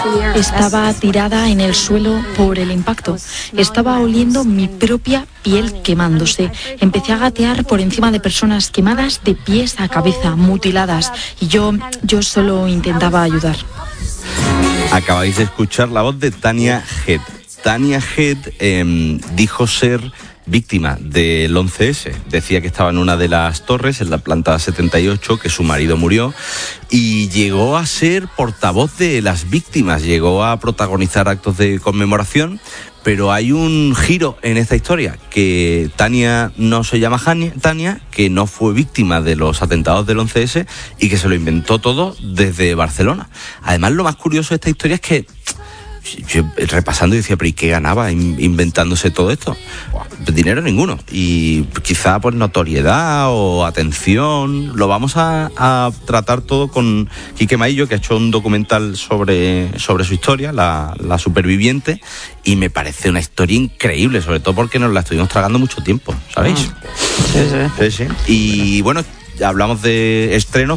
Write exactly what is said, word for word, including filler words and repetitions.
Estaba tirada en el suelo por el impacto. Estaba oliendo mi propia piel quemándose. Empecé a gatear por encima de personas quemadas de pies a cabeza, mutiladas. Y yo, yo solo intentaba ayudar. Acabáis de escuchar la voz de Tania Head. Tania Head eh, dijo ser víctima del once ese. Decía que estaba en una de las torres, en la planta setenta y ocho, que su marido murió, y llegó a ser portavoz de las víctimas, llegó a protagonizar actos de conmemoración. Pero hay un giro en esta historia, que Tania no se llama Tania, que no fue víctima de los atentados del once ese y que se lo inventó todo desde Barcelona. Además, lo más curioso de esta historia es que yo repasando decía, pero ¿y qué ganaba inventándose todo esto? Dinero ninguno. Y quizá pues notoriedad o atención. Lo vamos a, a tratar todo con Quique Maillo, que ha hecho un documental sobre, sobre su historia, la, la superviviente, y me parece una historia increíble, sobre todo porque nos la estuvimos tragando mucho tiempo, ¿sabéis? Sí, sí. Sí, sí. Y bueno, hablamos de estrenos.